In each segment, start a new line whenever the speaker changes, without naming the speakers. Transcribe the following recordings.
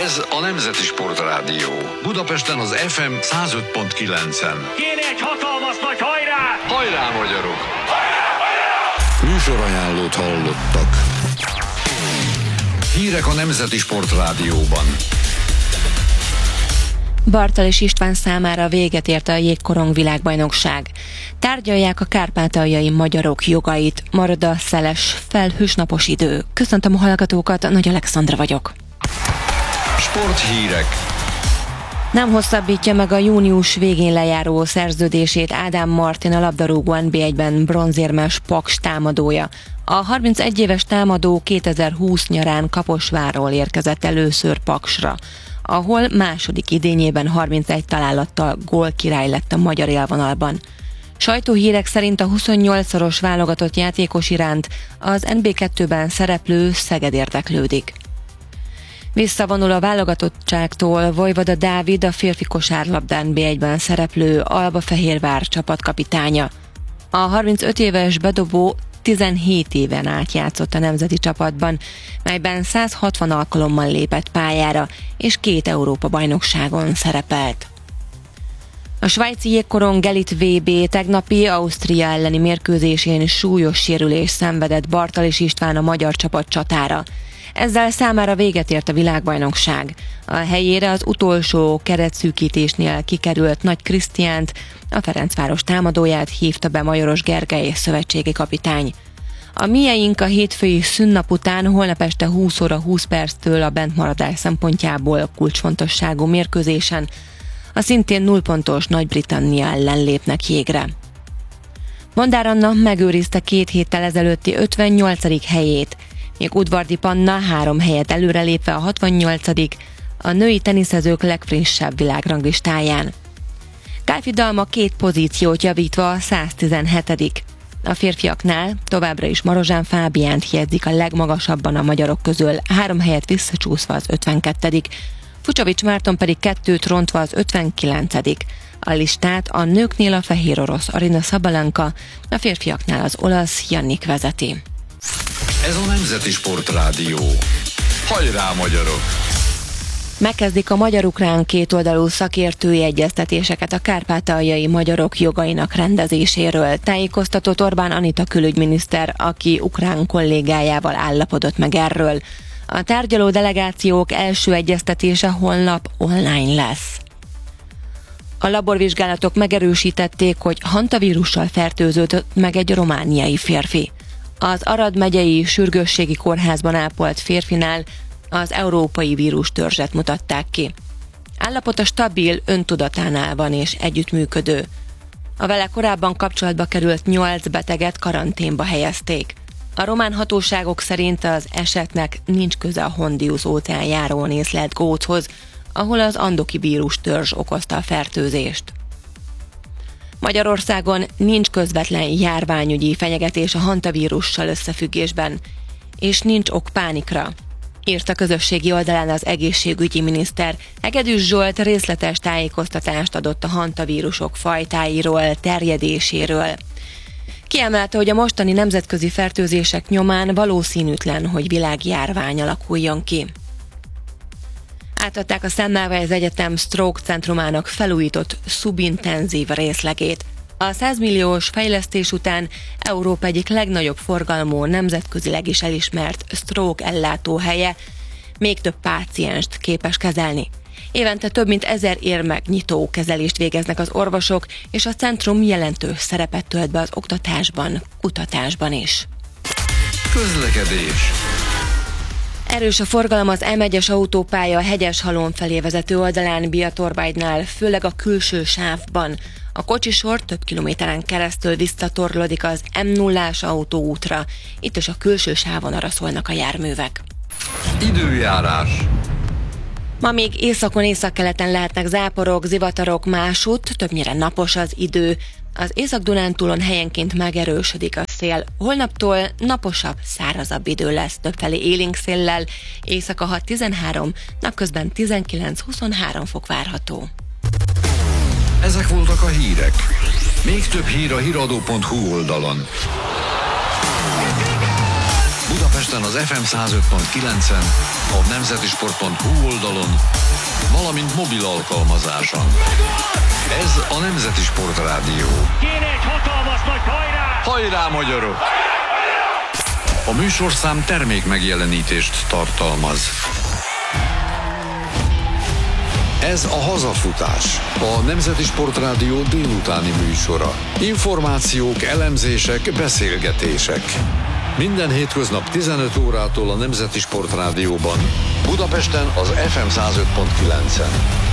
Ez a Nemzeti Sportrádió. Budapesten az FM 105.9-en.
Kéne egy hatalmas nagy hajrá!
Hajrá, magyarok! Műsorajánlót hallottak. Hírek a Nemzeti Sportrádióban.
Bartals István számára véget ért a jégkorong világbajnokság. Tárgyalják a kárpátaljai magyarok jogait. Marad a szeles, felhős napos idő. Köszöntöm a hallgatókat, Nagy Alexandra vagyok.
Sporthírek.
Nem hosszabbítja meg a június végén lejáró szerződését Ádám Martin, a labdarúgó NB1-ben bronzérmes Paks támadója. A 31 éves támadó 2020 nyarán Kaposvárról érkezett először Paksra, ahol második idényében 31 találattal gólkirály lett a magyar élvonalban. Sajtóhírek szerint a 28-szoros válogatott játékos iránt az NB2-ben szereplő Szeged érdeklődik. Visszavonul a válogatottságtól Vojvoda Dávid, a férfi kosárlabda NB1-ben szereplő Albafehérvár csapatkapitánya. A 35 éves bedobó 17 éven át játszott a nemzeti csapatban, melyben 160 alkalommal lépett pályára, és 2 Európa-bajnokságon szerepelt. A svájci jégkorong elit VB tegnapi Ausztria elleni mérkőzésén súlyos sérülést szenvedett Bartals István, a magyar csapat csatára. Ezzel számára véget ért a világbajnokság. A helyére az utolsó keretszűkítésnél kikerült Nagy Krisztiánt, a Ferencváros támadóját hívta be Majoros Gergely szövetségi kapitány. A mieink a hétfői szünnap után holnap este 20 óra 20 perctől a bentmaradás szempontjából kulcsfontosságú mérkőzésen a szintén 0 pontos Nagy-Britannia ellen lépnek jégre. Mondár Anna megőrizte 2 héttel ezelőtti 58. helyét, míg Udvardi Panna 3 helyet előrelépve a 68., a női teniszezők legfrissebb világranglistáján. Kálfi Dalma 2 pozíciót javítva a 117. A férfiaknál továbbra is Marozsán Fábiánt jegyzik a legmagasabban a magyarok közül, 3 helyet visszacsúszva az 52., Fucsovics Márton pedig 2-t rontva az 59. A listát a nőknél a fehér orosz Arina Sabalenka, a férfiaknál az olasz Jannik vezeti.
Ez a Nemzeti Sportrádió. Hajrá, magyarok!
Megkezdik a magyar-ukrán kétoldalú szakértői egyeztetéseket a kárpátaljai magyarok jogainak rendezéséről, tájékoztatott Orbán Anita külügyminiszter, aki ukrán kollégájával állapodott meg erről. A tárgyaló delegációk első egyeztetése holnap online lesz. A laborvizsgálatok megerősítették, hogy hantavírussal fertőződött meg egy romániai férfi. Az Arad megyei sürgősségi kórházban ápolt férfinál az európai vírustörzset mutatták ki. Állapota stabil, öntudatánál van és együttműködő. A vele korábban kapcsolatba került 8 beteget karanténba helyezték. A román hatóságok szerint az esetnek nincs köze a Hondius óceánjáról észlelt góchoz, ahol az andoki vírustörzs okozta a fertőzést. Magyarországon nincs közvetlen járványügyi fenyegetés a hantavírussal összefüggésben, és nincs ok pánikra, írt a közösségi oldalán az egészségügyi miniszter. Hegedűs Zsolt részletes tájékoztatást adott a hantavírusok fajtáiról, terjedéséről. Kiemelte, hogy a mostani nemzetközi fertőzések nyomán valószínűtlen, hogy világjárvány alakuljon ki. Átadták a Semmelweis Egyetem Stroke Centrumának felújított szubintenzív részlegét. A 100 milliós fejlesztés után Európa egyik legnagyobb forgalmú, nemzetközileg is elismert stroke ellátóhelye még több pácienst képes kezelni. Évente több mint 1000 érmegnyitó kezelést végeznek az orvosok, és a centrum jelentős szerepet tölt be az oktatásban, kutatásban is.
Közlekedés.
Erős a forgalom az M1-es autópálya Hegyeshalom felé vezető oldalán Biatorbágynál, főleg a külső sávban. A kocsisor több kilométeren keresztül visszatorlódik az M0-ás autóútra. Itt is a külső sávon arra szólnak a járművek.
Időjárás.
Ma még északon, északkeleten lehetnek záporok, zivatarok, másút, többnyire napos az idő. Az Észak-Dunántúlon helyenként megerősödik a szél. Holnaptól naposabb, szárazabb idő lesz, többfelé élénk széllel, éjszaka 6-13, napközben 19-23 fok várható.
Ezek voltak a hírek. Még több hír a hiradó.hu oldalon. Budapesten az FM 105.9-en, a nemzetisport.hu oldalon, valamint mobil alkalmazáson. Ez a Nemzeti Sport Rádió.
Kéne egy hatalmas nagy hajrá!
Hajrá, magyarok! A műsorszám termék megjelenítést tartalmaz. Ez a Hazafutás, a Nemzeti Sport Rádió délutáni műsora. Információk, elemzések, beszélgetések. Minden hétköznap 15 órától a Nemzeti Sport Rádióban, Budapesten az FM 105.9-en.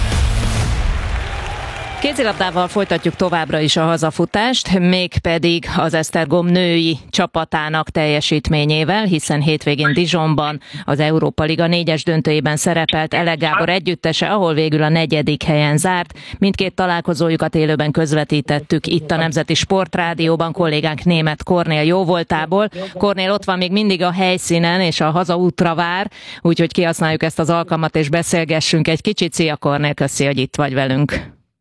Kézilabdával folytatjuk továbbra is a hazafutást, mégpedig az Esztergom női csapatának teljesítményével, hiszen hétvégén Dijonban az Európa Liga 4-es döntőjében szerepelt Elek Gábor együttese, ahol végül a 4. helyen zárt. Mindkét találkozójukat élőben közvetítettük itt a Nemzeti Sport Rádióban kollégánk Németh Kornél jóvoltából. Kornél ott van még mindig a helyszínen, és a hazaútra vár, úgyhogy kihasználjuk ezt az alkalmat, és beszélgessünk egy kicsit. Szia Kornél, köszi, hogy itt vagy velünk.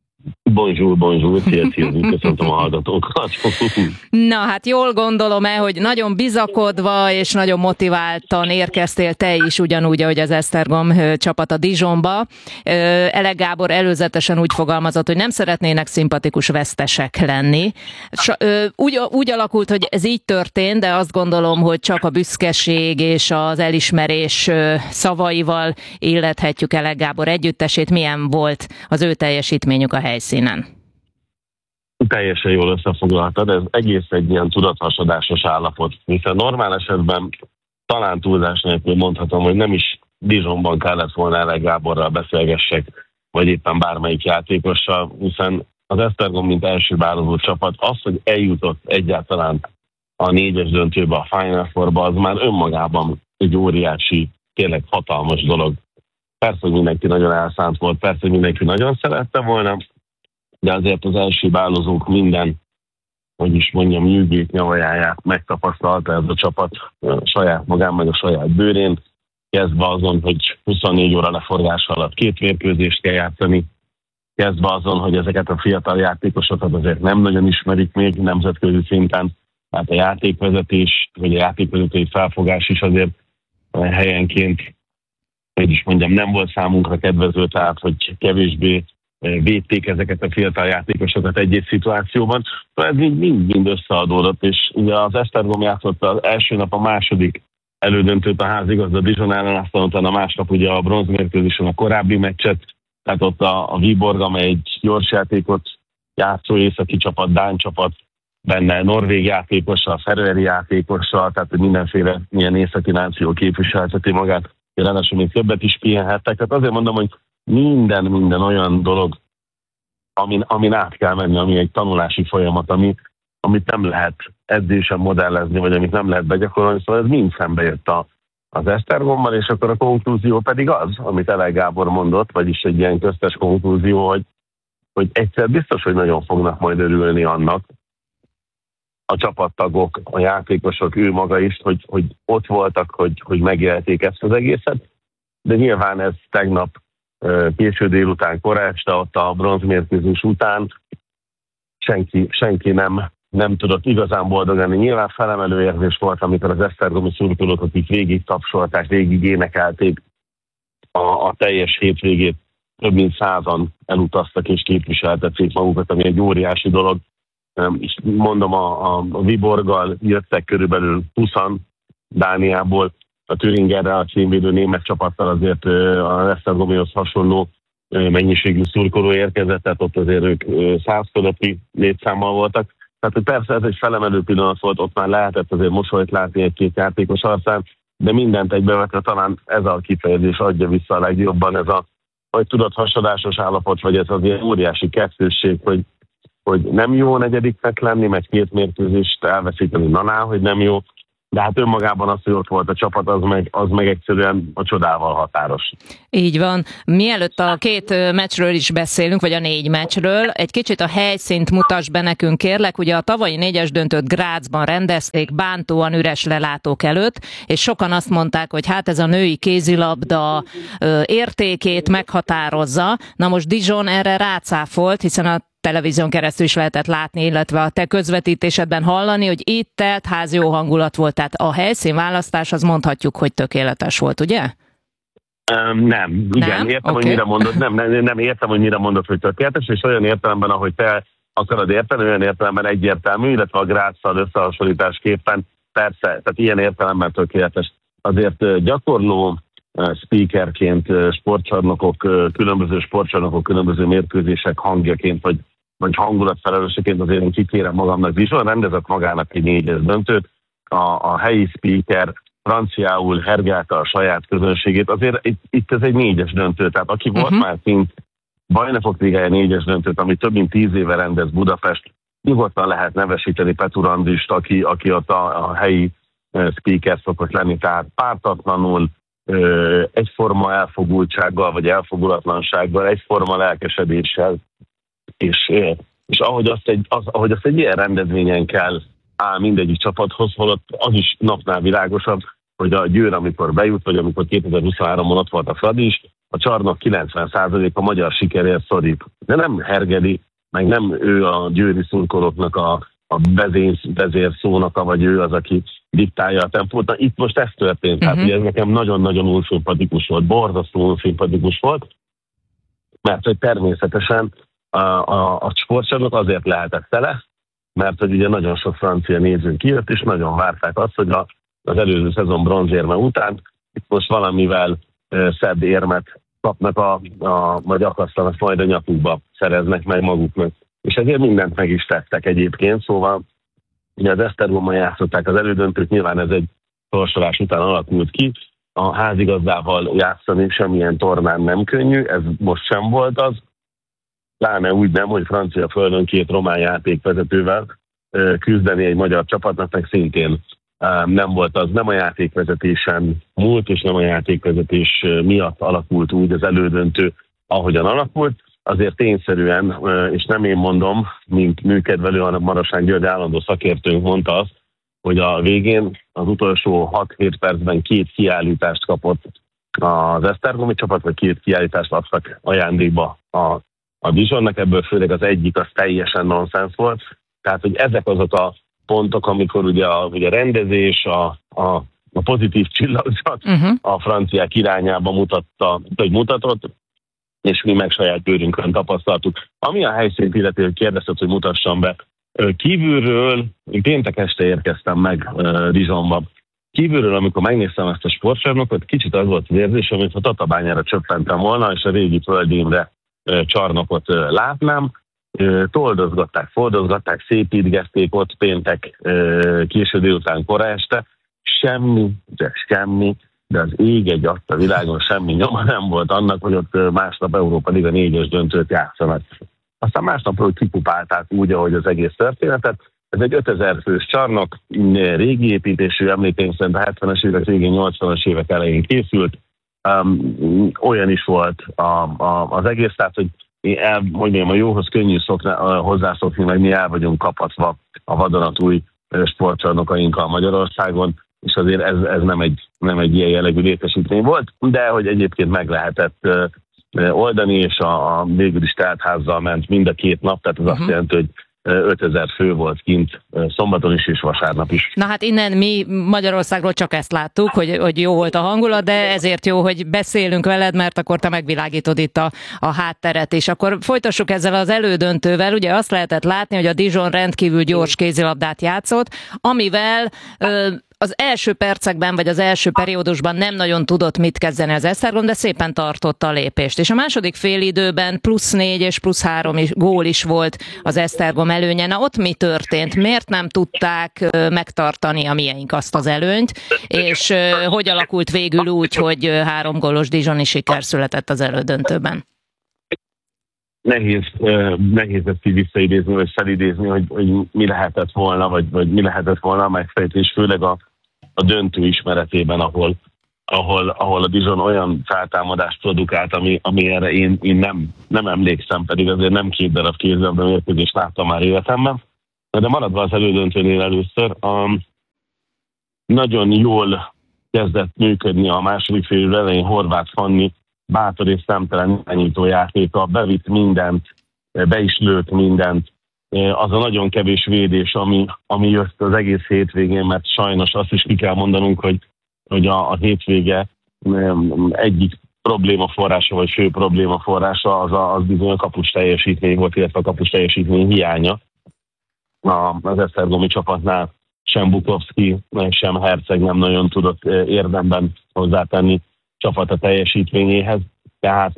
Bonjour, szia, köszöntöm a hallgatókat.
Na hát jól gondolom-e, hogy nagyon bizakodva és nagyon motiváltan érkeztél te is, ugyanúgy, ahogy az Esztergom csapat a Dijonba. Elek Gábor előzetesen úgy fogalmazott, hogy nem szeretnének szimpatikus vesztesek lenni. Úgy alakult, hogy ez így történt, de azt gondolom, hogy csak a büszkeség és az elismerés szavaival illethetjük Elek Gábor együttesét. Milyen volt az ő teljesítményük a helyszínen?
Teljesen jól összefoglaltad, ez egész egy ilyen tudathasadásos állapot, hiszen normál esetben talán túlzás nélkül mondhatom, hogy nem is Dijonban kellett volna Elek Gáborral beszélgessek, vagy éppen bármelyik játékossal, hiszen az Esztergom, mint első bálozó csapat, az, hogy eljutott egyáltalán a 4-es döntőbe, a Final Fourba, az már önmagában egy óriási, tényleg hatalmas dolog. Persze, hogy mindenki nagyon elszánt volt, persze, hogy mindenki nagyon szerette volna, de azért az első bálozók minden, hogy is mondjam, nyűgét, nyavajáját megtapasztalta ez a csapat saját magán, meg a saját bőrén, kezdve azon, hogy 24 óra leforgás alatt 2 mérkőzést kell játszani, kezdve azon, hogy ezeket a fiatal játékosokat azért nem nagyon ismerik még nemzetközi szinten, tehát a játékvezetés, vagy a játékvezetői felfogás is azért helyenként, hogy is mondjam, nem volt számunkra kedvező, tehát hogy kevésbé védték ezeket a fiatal játékosokat egy-egy szituációban. Ez mind összeadódott, és ugye az Esztergom játszott az első nap a második elődöntőt a házigazda Dijon ellen, aztán utána másnap ugye a bronzmérkőzésen a korábbi meccset, tehát ott a Viborg, amely egy gyors játékot játszó északi csapat, dán csapat, benne norvég játékossal, feröeri játékossal, tehát mindenféle ilyen északi náció képviselteti magát, ráadásul még többet is pihenhettek. Tehát azért mondom, hogy minden olyan dolog, amin át kell menni, ami egy tanulási folyamat, amit nem lehet edzésen modellezni, vagy amit nem lehet begyakorolni, szóval ez mind szembe jött az Esztergommal, és akkor a konklúzió pedig az, amit Elek Gábor mondott, vagyis egy ilyen köztes konklúzió, hogy egyszer biztos, hogy nagyon fognak majd örülni annak, a csapattagok, a játékosok, ő maga is, hogy ott voltak, hogy megélték ezt az egészet, de nyilván ez tegnap késő délután, kora este, ott a bronzmérkőzés után senki nem tudott igazán boldog lenni. Nyilván felemelő érzés volt, amikor az esztergomi szurkolók, akik végig tapsolták, végig énekelték a teljes hétvégét, több mint 100-an elutaztak és képviseltették magukat, ami egy óriási dolog. És mondom, a Viborggal jöttek körülbelül 20-an Dániából, a Thüringerrel, a címvédő német csapattal azért a Esztergomihoz hasonló mennyiségű szurkoló érkezett, tehát ott azért ők 100 fölötti létszámmal voltak. Tehát hogy persze ez egy felemelő pillanat volt, ott már lehetett azért mosolyt látni egy-két játékos arcán, de mindent egybevetve talán ez a kifejezés adja vissza a legjobban, ez a vagy tudathasadásos állapot, vagy ez az ilyen óriási kettősség, hogy nem jó negyediknek lenni, meg 2 mérkőzést elveszíteni, hogy nem jó, de hát önmagában az, hogy ott volt a csapat, az meg egyszerűen a csodával határos.
Így van. Mielőtt a 2 meccsről is beszélünk, vagy a 4 meccsről, egy kicsit a helyszínt mutass be nekünk, kérlek. Ugye a tavalyi 4-es döntőt Grazban rendezték, bántóan üres lelátók előtt, és sokan azt mondták, hogy hát ez a női kézilabda értékét meghatározza. Na most Dijon erre rácáfolt, hiszen a televízión keresztül is lehetett látni, illetve a te közvetítésedben hallani, hogy itt telt ház jó hangulat volt. Tehát a helyszínválasztás, az mondhatjuk, hogy tökéletes volt, ugye?
Nem, igen, értem, hogy mire mondod, nem értem, hogy mire mondod, hogy tökéletes, és olyan értelemben, ahogy te akarod érteni, olyan értelemben egyértelmű, illetve a Gráccal összehasonlításképpen persze, tehát ilyen értelemben tökéletes. Azért gyakorló speakerként, különböző sportcsarnokok, különböző mérkőzések hangjaként, vagy hangulatfelelőseként azért én kikérem magamnak. Dijon rendezett magának egy 4-es döntőt, a helyi speaker franciául hergelte a saját közönségét. Azért itt ez egy 4-es döntő, tehát aki volt már kint Bajnokok Ligája 4-es döntőt, ami több mint 10 éve rendez Budapest, nyugodtan lehet nevesíteni Petur Andrist, aki ott a helyi speaker szokott lenni, tehát pártatlanul, egyforma elfogultsággal, vagy elfogulatlansággal, egyforma lelkesedéssel, és ahogy azt egy ilyen rendezvényen kell áll mindegyik csapathoz, holott az is napnál világosabb, hogy a Győr, amikor bejut, vagy amikor 2023-ban ott volt a Fradi is, a csarnok 90% a magyar sikerért szorít. De nem hergeli, meg nem ő a győri szurkolóknak a vezérszónoka, vagy ő az, aki diktálja a tempót. Na, itt most ez történt, tehát ugye ez nekem nagyon-nagyon unszimpatikus volt, borzasztó unszimpatikus volt, mert hogy természetesen a sportcsarnok azért lehetett tele, mert hogy ugye nagyon sok francia nézőnk kijött, és nagyon várták azt, hogy az előző szezon bronzérme után itt most valamivel szebb érmet kapnak, vagy akasztanak majd a nyakukba, szereznek meg maguknak. És ezért mindent meg is tettek egyébként, szóval ugye az Esztergomban játszották az elődöntőt, nyilván ez egy sorsolás után alakult ki, a házigazdával játszani semmilyen tornán nem könnyű, ez most sem volt az, pláne úgy nem, hogy francia földön 2 román játékvezetővel küzdeni egy magyar csapatnak, meg szintén nem volt az, nem a játékvezetésen múlt, és nem a játékvezetés miatt alakult úgy az elődöntő, ahogyan alakult. Azért tényszerűen, és nem én mondom, mint műkedvelő, hanem Marosán György állandó szakértőnk mondta azt, hogy a végén az utolsó 6-7 percben 2 kiállítást kapott az esztergomi csapat, vagy 2 kiállítást adtak ajándékba a Dijonnak, ebből főleg az egyik az teljesen nonsens volt. Tehát, hogy ezek azok a pontok, amikor ugye a rendezés, a pozitív csillagzat a franciák irányába mutatott, és mi meg saját bőrünkön tapasztaltuk. Ami a helyszínt illeti, hogy kérdezted, hogy mutassam be. Kívülről, péntek este érkeztem meg Dijonba. Kívülről, amikor megnéztem ezt a sportcsarnokot, kicsit az volt az érzésem, mintha Tatabányára csöppentem volna, és a régi Föld Imre csarnokot látnám. Toldozgatták, fordozgatták, szépítgették ott péntek késő délután, kora este. Semmi, de az ég egy adta világon semmi nyoma nem volt annak, hogy ott másnap Európa Liga 4-es döntőt játszanak. Aztán másnapról kipupálták úgy, ahogy az egész történetet. Ez egy 5000 fős csarnok, régi építésű, emlékeim szerint a 70-es évek végén, 80-as évek elején készült. Olyan is volt az egész, tehát, hogy a jóhoz könnyű hozzászokni, meg mi el vagyunk kapatva a vadonatúj sportcsarnokainkkal Magyarországon, és azért ez nem egy ilyen jellegű létesítmény volt, de hogy egyébként meg lehetett oldani, és végül is teltházzal ment mind a 2 nap, tehát az azt jelenti, hogy 5000 fő volt kint szombaton is és vasárnap is.
Na hát innen mi Magyarországról csak ezt láttuk, hogy jó volt a hangulat, de ezért jó, hogy beszélünk veled, mert akkor te megvilágítod itt a hátteret is. Akkor folytassuk ezzel az elődöntővel. Ugye azt lehetett látni, hogy a Dijon rendkívül gyors kézilabdát játszott, amivel az első percekben, vagy az első periódusban nem nagyon tudott mit kezdeni az Esztergom, de szépen tartotta a lépést. És a második félidőben +4 és +3 gól is volt az Esztergom előnye. Na ott mi történt? Miért nem tudták megtartani a mieink azt az előnyt? És hogy alakult végül úgy, hogy 3 gólos dijoni siker született az elődöntőben?
Nehéz ezt így visszaidézni, vagy felidézni, hogy mi lehetett volna, vagy mi lehetett volna a megfejtés, főleg a döntő ismeretében, ahol a Dijon olyan feltámadást produkált, ami erre én nem emlékszem, pedig azért nem 2 darab kézilabda mérkőzést láttam már életemben. De maradva az elődöntőnél először, nagyon jól kezdett működni a második fél idő elején Horváth Fanni bátor és számtalan irányító játéka, bevitt mindent, be is lőtt mindent. Az a nagyon kevés védés, ami jött az egész hétvégén, mert sajnos azt is ki kell mondanunk, hogy a hétvége egyik problémaforrása, vagy fő problémaforrása az bizony a kapus teljesítmény volt, illetve a kapus teljesítmény hiánya. Az esztergomi csapatnál sem Bukovszki, sem Herceg nem nagyon tudott érdemben hozzátenni csapata teljesítményéhez. Tehát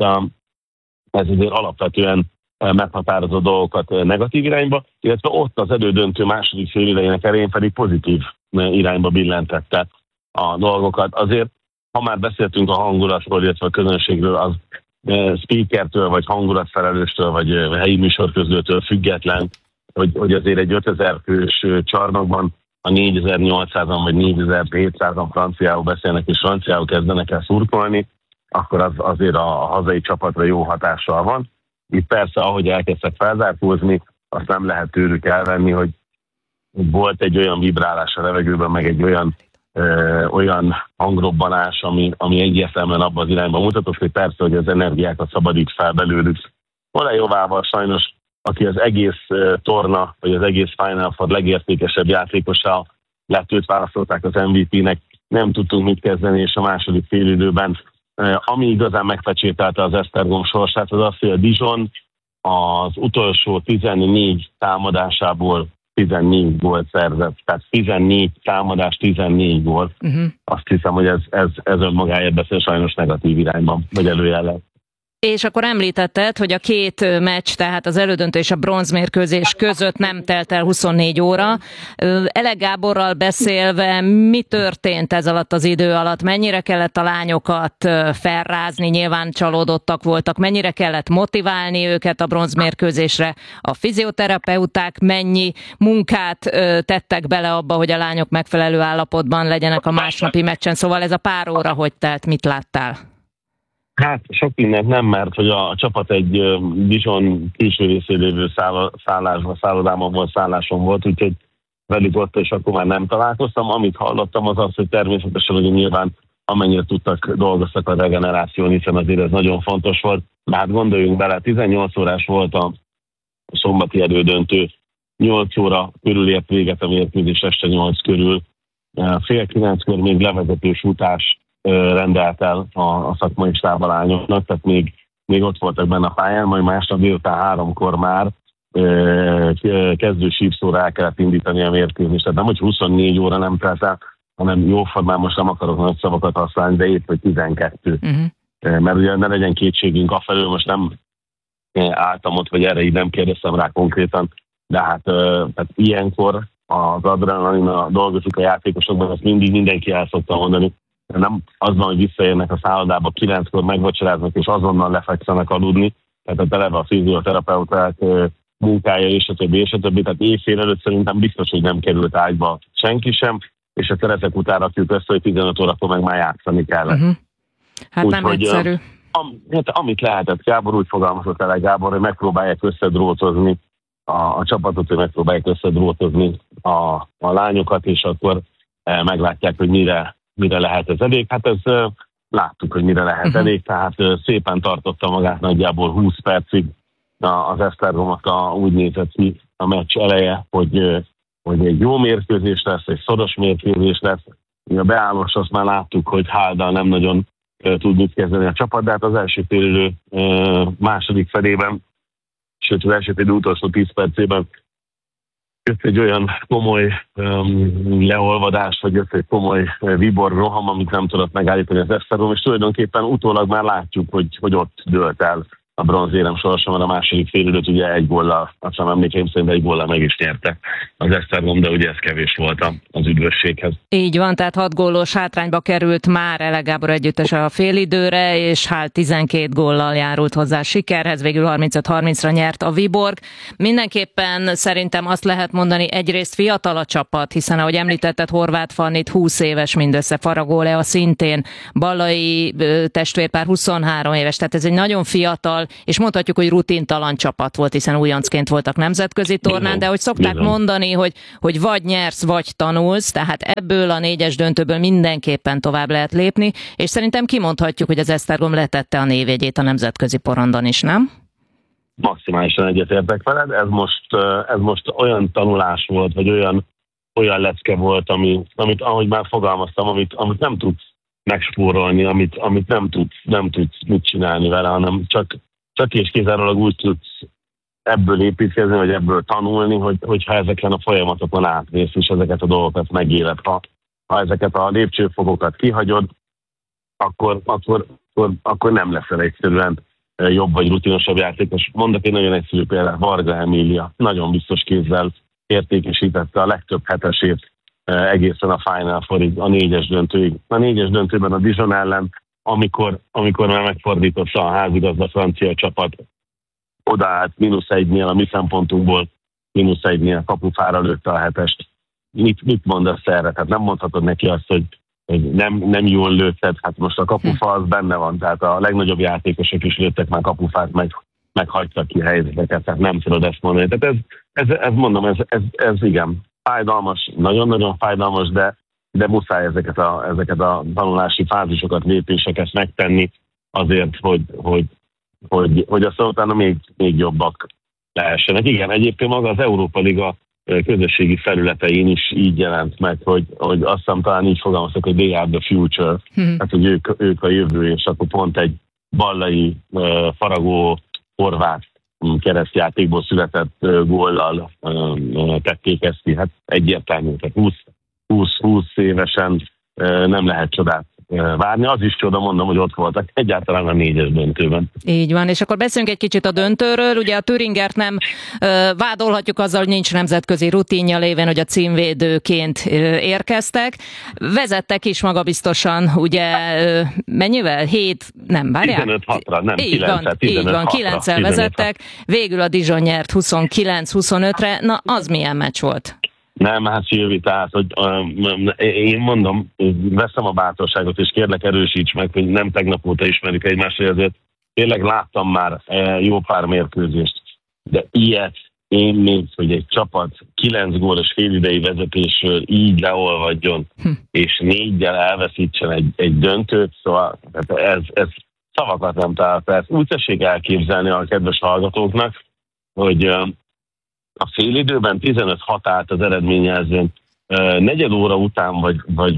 ez azért alapvetően meghatározó dolgokat negatív irányba, illetve ott az elődöntő második félidejének elején pedig pozitív irányba billentette a dolgokat. Azért, ha már beszéltünk a hangulatról, illetve a közönségről, az speakertől, vagy hangulatfelelőstől, vagy helyi műsorközlőtől független, hogy azért egy 5000 fős csarnokban a 4800-an vagy 4700-an franciául beszélnek, és franciául kezdenek el szurkolni, akkor az azért a hazai csapatra jó hatással van. Itt persze, ahogy elkezdtek felzárkózni, azt nem lehet tőlük elvenni, hogy volt egy olyan vibrálás a levegőben, meg egy olyan hangrobbanás, ami egyértelműen abban az irányban mutatott, hogy persze, hogy az energiákat szabadít fel belőlük. Olajovával sajnos, aki az egész torna, vagy az egész Final Four legértékesebb játékosa lett, őt választották az MVP-nek, nem tudtunk mit kezdeni, és a második félidőben ami igazán megpecsételte az Esztergom sorsát, az az, hogy a Dijon az utolsó 14 támadásából 14 gólt szerzett. Tehát 14 támadás, 14 gól. Azt hiszem, hogy ez önmagáért beszél sajnos negatív irányban, vagy előjellel.
És akkor említetted, hogy a két meccs, tehát az elődöntő és a bronzmérkőzés között nem telt el 24 óra. Elek Gáborral beszélve, mi történt ez alatt az idő alatt? Mennyire kellett a lányokat felrázni? Nyilván csalódottak voltak. Mennyire kellett motiválni őket a bronzmérkőzésre? A fizioterapeuták mennyi munkát tettek bele abba, hogy a lányok megfelelő állapotban legyenek a másnapi meccsen? Szóval ez a pár óra hogy telt? Mit láttál?
Hát sok mindent nem, mert hogy a csapat egy Dijon külső részén lévő szállodában volt, szálláson volt, úgyhogy velük ott, és akkor már nem találkoztam. Amit hallottam, az az, hogy természetesen, hogy nyilván amennyire tudtak, dolgoztak a regeneráción, hiszen azért ez nagyon fontos volt. De hát gondoljunk bele, 18 órás volt a szombati elődöntő, 8 óra körül ért véget a mérkőzés, este 8 körül. Fél 9-kor még levezetős futás rendelt el a szakmai stáb a lányoknak, tehát még ott voltak benne a pályán, majd másnap délután 3-kor már kezdő sípszóra el kellett indítani a mérkőzést. Tehát nem, hogy 24 óra nem telt el, hanem jóformán most nem akarok nagy szavakat használni, de épp, hogy 12. Mert ugye ne legyen kétségünk afelől, most nem álltam ott, vagy erre így nem kérdeztem rá konkrétan, de hát tehát ilyenkor az adrenalin dolgozik a játékosokban, azt mindig mindenki el szokta mondani. Nem az van, hogy visszaérnek a szállodába, 9-kor megvacsoráznak, és azonnal lefekszenek aludni, tehát eleve a fizioterapeuták munkája, és a többi. Tehát éjfél előtt szerintem biztos, hogy nem került ágyba senki sem, és a keretek után rakjuk össze, hogy 15 órakor meg már játszani kellett.
Hát nem egyszerű.
Amit lehetett, Gábor úgy fogalmazott el, Gábor, hogy megpróbálják összedrótozni a csapatot, hogy megpróbálják összedrótozni a lányokat, és akkor meglátják, hogy mire lehet ez elég. Hát ez láttuk, hogy mire lehet elég, tehát szépen tartotta magát nagyjából 20 percig az Esztergomnak úgy nézett ki a meccs eleje, hogy egy jó mérkőzés lesz, egy szoros mérkőzés lesz. A beállós azt már láttuk, hogy Háldal nem nagyon tud mit kezdeni a csapat, de hát az első félidő második felében, sőt az első félidő utolsó 10 percében jött egy olyan komoly leolvadás, vagy jött egy komoly viborroham, amit nem tudott megállítani az Esztergom, és tulajdonképpen utólag már látjuk, hogy ott dőlt el a bronzérem sorsa, mert a második félidőt ugye egy góllal, azt sem emlékeim szerint egy góllal meg is nyerte az Esztergom, de ugye ez kevés volt az üdvösséghez.
Így van, tehát 6 gólos hátrányba került már Elek Gábor együttes a félidőre, és hát 12 góllal járult hozzá a sikerhez, végül 35-30-ra nyert a Viborg. Mindenképpen szerintem azt lehet mondani, egyrészt fiatal a csapat, hiszen ahogy említetted, Horváth Fannit 20 éves mindössze, Faragó Lea szintén, Ballai testvérpár 23 éves, tehát ez egy nagyon fiatal, és mondhatjuk, hogy rutintalan csapat volt, hiszen újoncként voltak nemzetközi tornán, de hogy szokták mondani, hogy vagy nyersz, vagy tanulsz, tehát ebből a 4-es döntőből mindenképpen tovább lehet lépni, és szerintem kimondhatjuk, hogy az Esztergom letette a névjegyét a nemzetközi porondon is, nem?
maximálisan egyetértek veled. Ez most olyan tanulás volt, vagy olyan lecke volt, amit ahogy már fogalmaztam, amit nem tudsz megspórolni, amit nem tudsz mit csinálni vele, hanem csak és kizárólag úgy tudsz ebből építkezni, vagy ebből tanulni, hogyha ezeken a folyamatokon átmész, és ezeket a dolgokat megéled. Ha ezeket a lépcsőfokokat kihagyod, akkor nem leszel egyszerűen jobb vagy rutinosabb játékos. Mondok egy nagyon egyszerű példát, Varga Emília nagyon biztos kézzel értékesítette a legtöbb hetesét egészen a Final Fourig, a 4-es döntőig. A 4-es döntőben a Dijon ellen, amikor már megfordította a házigazda francia csapat, odaállt -1-nél, a mi szempontunkból -1-nél kapufára lőtte a hetest. Mit mondasz erre? Tehát nem mondhatod neki azt, hogy nem jól lőtted, hát most a kapufa az benne van, tehát a legnagyobb játékosok is lőttek már kapufát, meg hagytak ki helyzeteket, tehát nem tudod ezt mondani. Tehát ez igen, fájdalmas, nagyon-nagyon fájdalmas, de muszáj ezeket a tanulási fázisokat, lépéseket megtenni azért, hogy aztán utána még jobbak lehessenek. Igen, egyébként maga az Európa Liga közösségi felületein is így jelent meg, hogy azt hiszem talán így fogalmaztak, hogy they are the future, hát hogy ők a jövő, és akkor pont egy ballai, faragó, horvát keresztjátékból született góllal tették ezt ki. Hát egyértelmű, tehát 20 évesen nem lehet csodát várni. Az is csoda, mondom, hogy ott voltak egyáltalán a 4-es döntőben.
Így van, és akkor beszéljünk egy kicsit a döntőről. Ugye a Thüringert nem vádolhatjuk azzal, hogy nincs nemzetközi rutinja lévén, hogy a címvédőként érkeztek. Vezettek is magabiztosan, ugye mennyivel?
15-6-ra, nem 9-el.
Így van, 9-el vezettek. Végül a Dijon nyert 29-25-re. Na, az milyen meccs volt?
Nem, hát Szilvi, tehát, hogy én mondom, veszem a bátorságot, és kérlek erősíts meg, hogy nem tegnap óta ismerjük egymást, hogy azért tényleg láttam már jó pár mérkőzést, de ilyet én még, hogy egy csapat 9 gólos félidei vezetésről így leolvadjon, és 4-gyel elveszítsen egy döntőt, szóval ez szavakat nem talál. Persze úgy tessék elképzelni a kedves hallgatóknak, hogy a félidőben 15-6 állt az eredményjelzőn, negyed óra után, vagy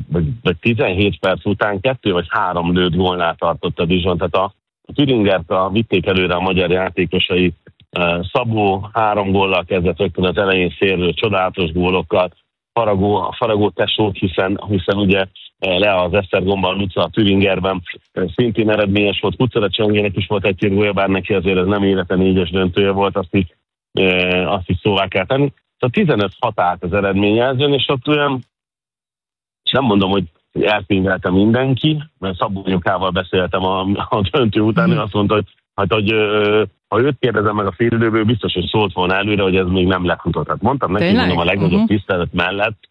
17 perc után 2 vagy 3 lőtt gólnál tartott a Dijon. Tehát a Thüringert vitték előre a magyar játékosai. Szabó 3 góllal kezdett rögtön az elején szélről, csodálatos gólokkal. Faragó tesót, hiszen ugye le az Esztergomban, Luca a Thüringerben szintén eredményes volt. Kucera Csöngének is volt egy-két gólja, bár neki azért ez nem élete 4-es döntője volt, azt is szóvá kell tenni. Szóval 15-6 állt az eredményjelzőn, és ott olyan, és nem mondom, hogy elpingeltem mindenki, mert Szabó Nyukával beszéltem a döntő után, ő azt mondta, hogy ha őt kérdezem meg a félidőből, biztos, hogy szólt volna előre, hogy ez még nem lefutott. Hát mondtam neki, mondom, a legnagyobb tisztelet mellett,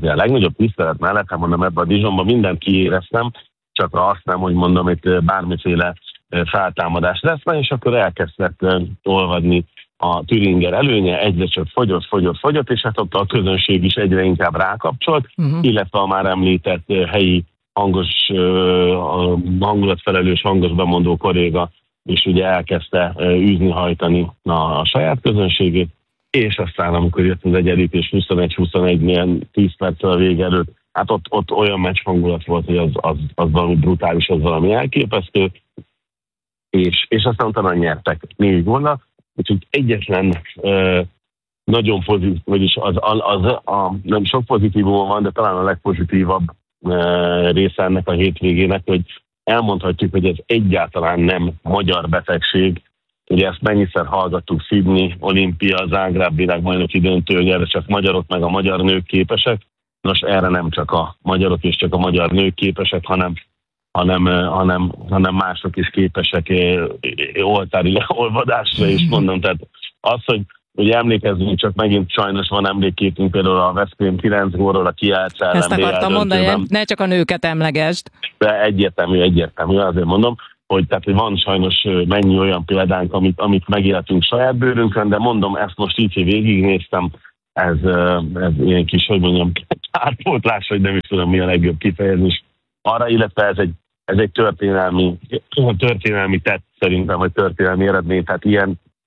hát mondom, ebben a Dijonban mindent kiéreztem, csak azt nem, hogy mondom, itt bármiféle feltámadás lesz, és akkor elkezdett olvadni a Thüringer előnye, egyre csak fogyott, és hát ott a közönség is egyre inkább rákapcsolt, illetve a már említett helyi hangulatfelelős, hangos bemondó kolléga is ugye elkezdte űzni, hajtani a saját közönségét, és aztán amikor jött az egyenlítés 21-21-nél 10 perccel a vége előtt, hát ott olyan meccs hangulat volt, hogy az valami brutális, az valami elképesztő, és aztán utána nyertek 4 góllal. Úgyhogy egyetlen nagyon pozitív, vagyis nem sok pozitívum van, de talán a legpozitívabb része ennek a hétvégének, hogy elmondhatjuk, hogy ez egyáltalán nem magyar betegség. Ugye ezt mennyiszer hallgattuk, Sydney, Olimpia, Zágráb világbajnoki döntő, hogy erre csak magyarok meg a magyar nők képesek. Nos, erre nem csak a magyarok és csak a magyar nők képesek, hanem mások is képesek oltári leolvadásra, és mondom, tehát az, hogy emlékezzünk, csak megint sajnos van emlékképünk például a Veszprém 9 gólról, a Kielce ellen.
Ezt akartam mondani, ne csak a nőket emlegesd.
De egyértelmű, azért mondom, hogy van sajnos mennyi olyan példánk, amit megéltünk saját bőrünkön, de mondom, ezt most így, hogy végignéztem, ez ilyen kis, hogy mondjam, árpótlás, hogy nem is tudom, mi a legjobb kifejezés arra, illetve ez egy történelmi tett szerintem, vagy történelmi eredmény, tehát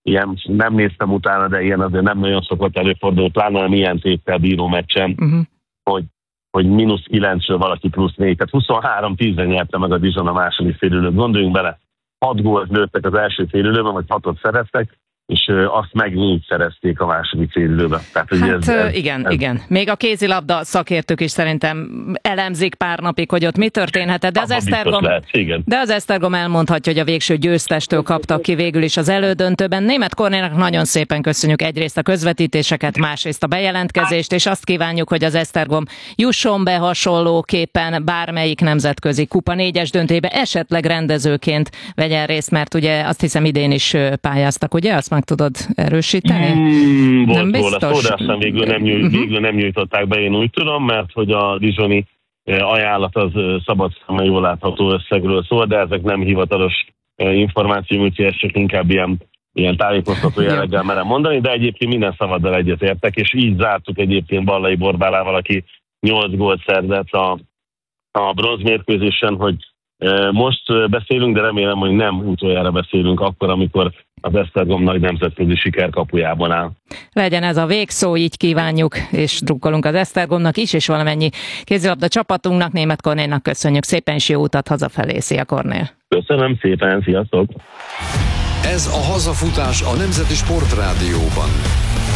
ilyen, nem néztem utána, de ilyen azért nem nagyon szokott előfordulni, pláne nem ilyen téttel bíró meccsen, hogy -9-ről valaki +4, tehát 23-10-re nyerte meg a Dijon a második félidőt. Gondoljunk bele, 6 gólt lőttek az első félidőben, vagy 6-ot szereztek, és azt meg 4 szerezték a második félidőben.
Igen. Még a kézilabda szakértők is szerintem elemzik pár napig, hogy ott mi történhetett, de az Esztergom elmondhatja, hogy a végső győztestől kaptak ki végül is az elődöntőben. Németh Kornélnak nagyon szépen köszönjük egyrészt a közvetítéseket, másrészt a bejelentkezést, és azt kívánjuk, hogy az Esztergom jusson be hasonlóképpen bármelyik nemzetközi kupa 4-es döntőjébe, esetleg rendezőként vegyen részt, mert ugye azt hiszem idén is pályáztak, ugye? Azt meg tudod erősíteni?
Volt róla szó, de aztán végül nem nyújtották be, én úgy tudom, mert hogy a dijoni ajánlat az szabad szemmel jól látható összegről szól, de ezek nem hivatalos információ, úgyhogy ez csak inkább ilyen tájékoztató jelleggel merem mondani, de egyébként minden szavaddal egyetértek, és így zártuk egyébként Ballai Borbálával, aki 8 gólt szerzett a bronzmérkőzésen, hogy most beszélünk, de remélem, hogy nem utoljára beszélünk akkor, amikor az Esztergom nagy nemzetközi sikerkapujában áll.
Legyen ez a végszó, így kívánjuk, és drukkolunk az Esztergomnak is, és valamennyi kézilabda csapatunknak. Németh Kornélnak köszönjük szépen, és jó utat hazafelé. Szia, Kornél!
Köszönöm szépen, sziasztok!
Ez a hazafutás a Nemzeti Sportrádióban.